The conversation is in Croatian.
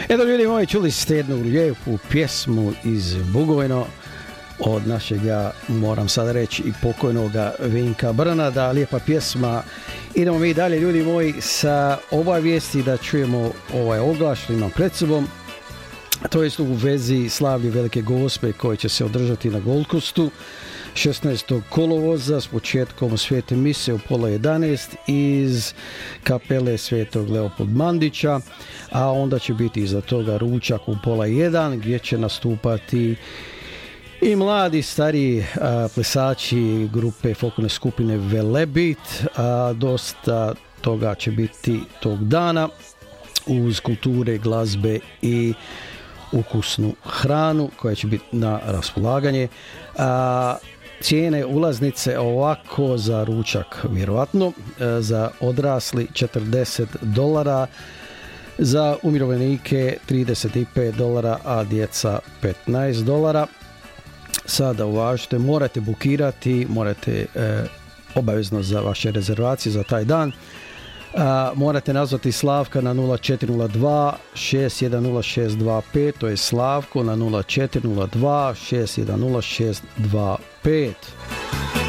Eto ljudi moji, čuli ste jednu lijepu pjesmu iz Bugojno od našega, moram sad reći, i pokojnoga Vinka Brnada. Lijepa pjesma. Idemo mi dalje ljudi moji sa obavijesti da čujemo ovaj oglas što imam pred sobom. To jest u vezi slavlje Velike Gospe koje će se održati na Gold Coastu 16. kolovoza s početkom Svete mise u pola 11 iz kapele Svetog Leopold Mandića, a onda će biti iza toga ručak u pola 1 gdje će nastupati i mladi, stariji plesači grupe folklorne skupine Velebit. Dosta toga će biti tog dana uz kulture, glazbe i ukusnu hranu koja će biti na raspolaganje. Cijene ulaznice ovako za ručak vjerojatno, za odrasli $40, za umirovljenike $35, a djeca $15. Sada uvažite, morate bukirati, morate obavezno za vaše rezervacije za taj dan. Morate nazvati Slavka na 0402 610 625, to je Slavko na 0402 610 625.